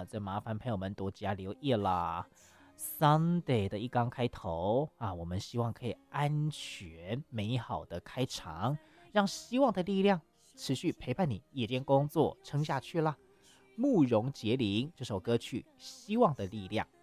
这麻烦朋友们多加留意啦。Sunday 的一刚开头啊，我们希望可以安全美好的开场，让希望的力量持续陪伴你夜间工作撑下去啦。慕容杰林这首歌曲《希望的力量》